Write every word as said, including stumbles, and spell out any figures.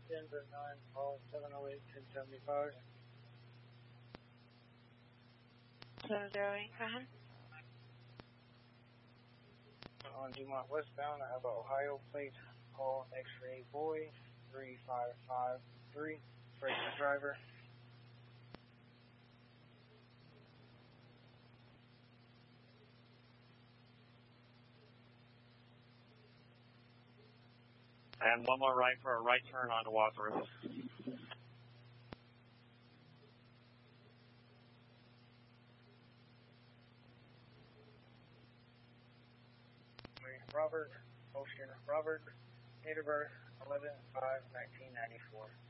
Denver nine, call seven oh eight, ten seventy-five. seven oh eight, go ahead. On Dumont westbound, I have an Ohio plate, call X-ray boy, three five five three, break the driver. And one more right for a right turn onto Wadsworth. Robert, Ocean Robert, date of birth eleven five nineteen ninety-four.